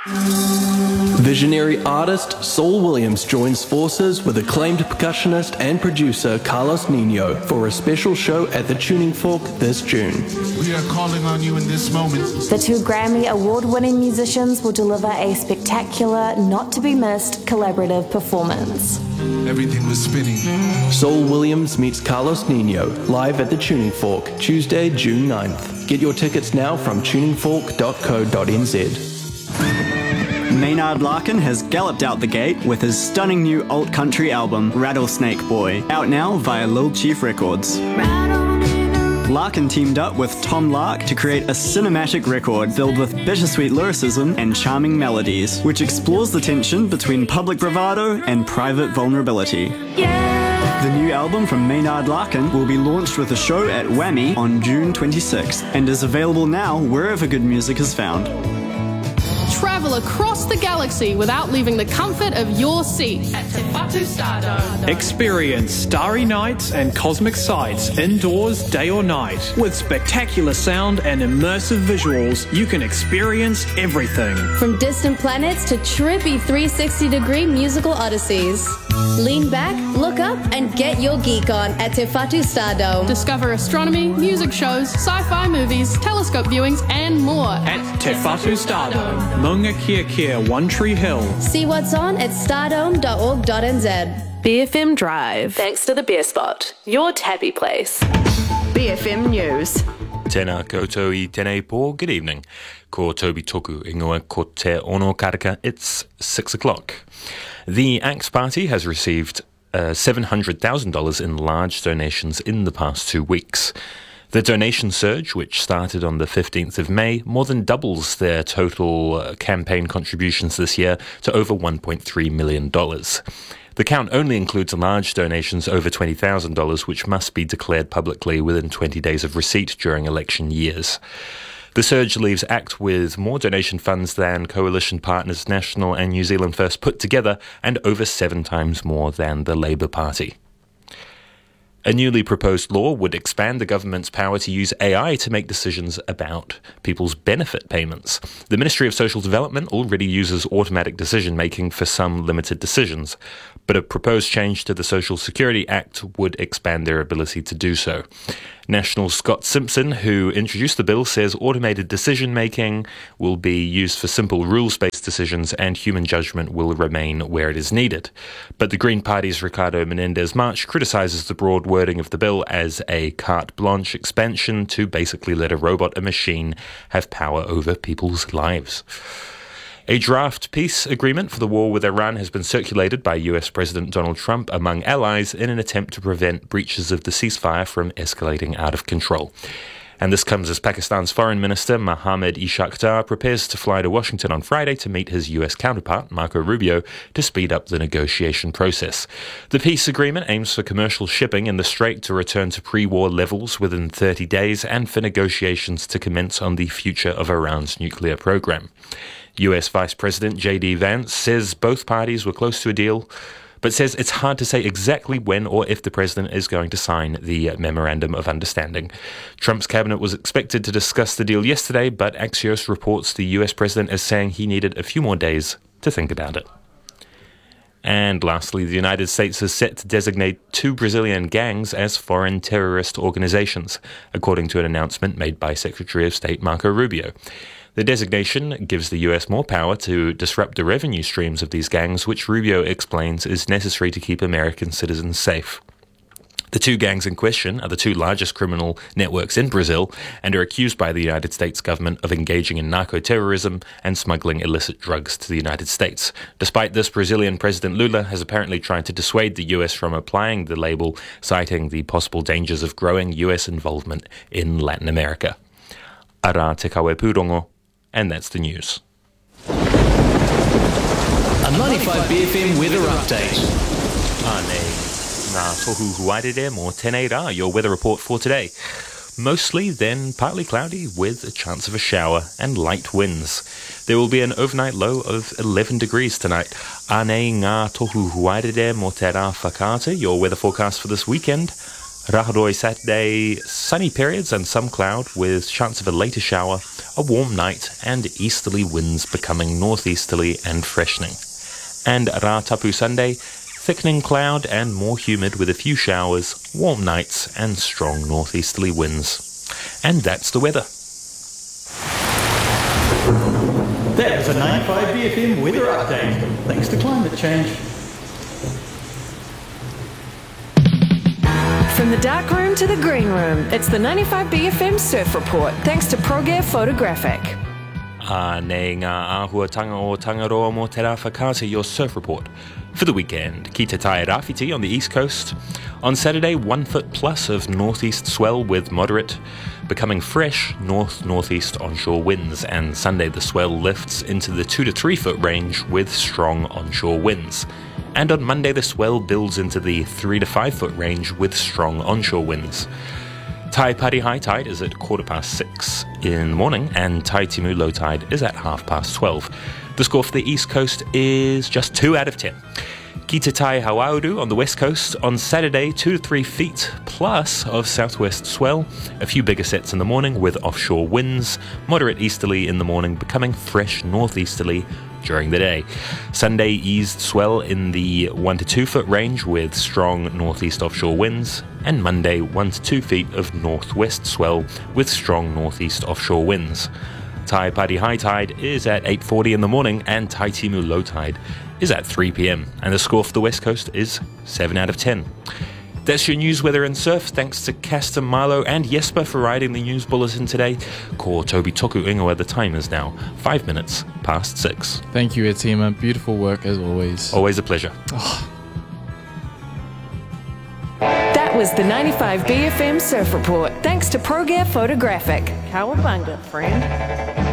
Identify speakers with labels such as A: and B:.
A: Visionary artist Saul Williams joins forces with acclaimed percussionist and producer Carlos Nino for a special show at the Tuning Fork this June.
B: We are calling on you in this moment.
C: The two Grammy award-winning musicians will deliver a spectacular, not-to-be-missed collaborative performance.
B: Everything was spinning.
A: Saul Williams meets Carlos Nino live at the Tuning Fork, Tuesday, June 9th. Get your tickets now from tuningfork.co.nz.
D: Maynard Larkin has galloped out the gate with his stunning new alt-country album, Rattlesnake Boy, out now via Lil Chief Records. Larkin teamed up with Tom Lark to create a cinematic record filled with bittersweet lyricism and charming melodies, which explores the tension between public bravado and private vulnerability. The new album from Maynard Larkin will be launched with a show at Whammy on June 26th and is available now wherever good music is found.
E: Travel across the galaxy without leaving the comfort of your seat at Te Whatu Stardome.
F: Experience starry nights and cosmic sights indoors, day or night. With spectacular sound and immersive visuals, you can experience everything.
G: From distant planets to trippy 360-degree musical odysseys. Lean back, look up, and get your geek on at Te Whatu Stardome.
E: Discover astronomy, music shows, sci-fi movies, telescope viewings, and more
F: at Te Whatu Stardome, Maunga Kia, One Tree Hill.
G: See what's on at stardome.org.nz.
H: BFM Drive. Thanks to the Beer Spot, your tappy place. BFM News.
I: Tēnā koutou I tēnei pō, good evening. Ko Toby Toku ingoa ko te ono karaka, it's 6 o'clock. The Axe Party has received $700,000 in large donations in the past 2 weeks. The donation surge, which started on the 15th of May, more than doubles their total campaign contributions this year to over $1.3 million. The count only includes large donations over $20,000, which must be declared publicly within 20 days of receipt during election years. The surge leaves ACT with more donation funds than coalition partners National and New Zealand First put together, and over 7 times more than the Labour Party. A newly proposed law would expand the government's power to use AI to make decisions about people's benefit payments. The Ministry of Social Development already uses automatic decision-making for some limited decisions, but a proposed change to the Social Security Act would expand their ability to do so. National Scott Simpson, who introduced the bill, says automated decision-making will be used for simple rules-based decisions and human judgment will remain where it is needed. But the Green Party's Ricardo Menendez-March criticises the broad wording of the bill as a carte blanche expansion to basically let a machine, have power over people's lives. A draft peace agreement for the war with Iran has been circulated by US President Donald Trump among allies in an attempt to prevent breaches of the ceasefire from escalating out of control. And this comes as Pakistan's Foreign Minister Mohammad Ishaq prepares to fly to Washington on Friday to meet his US counterpart, Marco Rubio, to speed up the negotiation process. The peace agreement aims for commercial shipping in the Strait to return to pre-war levels within 30 days and for negotiations to commence on the future of Iran's nuclear program. US Vice President J.D. Vance says both parties were close to a deal, but says it's hard to say exactly when or if the president is going to sign the Memorandum of Understanding. Trump's cabinet was expected to discuss the deal yesterday, but Axios reports the US president as saying he needed a few more days to think about it. And lastly, the United States is set to designate 2 Brazilian gangs as foreign terrorist organizations, according to an announcement made by Secretary of State Marco Rubio. The designation gives the US more power to disrupt the revenue streams of these gangs, which Rubio explains is necessary to keep American citizens safe. The 2 gangs in question are the 2 largest criminal networks in Brazil and are accused by the United States government of engaging in narco-terrorism and smuggling illicit drugs to the United States. Despite this, Brazilian President Lula has apparently tried to dissuade the US from applying the label, citing the possible dangers of growing US involvement in Latin America. Ara te kawe pūrongo. And that's the news.
A: A 95 BFM weather update.
I: Ane ngā tohu huarere mō tēnei rā, your weather report for today. Mostly then partly cloudy with a chance of a shower and light winds. There will be an overnight low of 11 degrees tonight. Ane ngā tohu huarere mō te rā whakaata, your weather forecast for this weekend. Raharoi Saturday, sunny periods and some cloud with chance of a later shower. a warm night and easterly winds becoming northeasterly and freshening. And Rā Tapu Sunday, thickening cloud and more humid with a few showers, warm nights and strong northeasterly winds. And that's the weather.
J: That was a 95 BFM weather update, thanks to climate change.
K: From the dark room to the green room, it's the 95 BFM Surf Report, thanks to ProGear Photographic.
I: Nei ngā āhuatanga o Tangaroa mō te rā whakaata, your surf report for the weekend. Ki te tai Rāwhiti on the east coast. On Saturday, 1 foot plus of northeast swell with moderate, becoming fresh north-northeast onshore winds, and Sunday the swell lifts into the 2 to 3 foot range with strong onshore winds. And on Monday the swell builds into the 3 to 5 foot range with strong onshore winds. Taipari high tide is at 6:15 in the morning, and Taitimu low tide is at 12:30. The score for the east coast is just 2 out of 10. Ki te tai Hauauru on the west coast, on Saturday 2 to 3 feet plus of southwest swell, a few bigger sets in the morning with offshore winds, moderate easterly in the morning, becoming fresh northeasterly during the day. Sunday eased swell in the 1 to 2 foot range with strong northeast offshore winds, and Monday 1 to 2 feet of northwest swell with strong northeast offshore winds. Taipari high tide is at 8:40 in the morning, and Taitimu low tide is at 3 p.m. and the score for the west coast is 7 out of 10. That's your news, weather and surf. Thanks to Castor, Milo and Jesper for writing the news bulletin today. Ko Toby Toku Ingoa, the time is now 5 minutes past 6.
L: Thank you, Etima. Beautiful work as always.
I: Always a pleasure.
L: Oh.
K: That was the 95 BFM Surf Report, thanks to ProGear Photographic. Cowabunga, friend.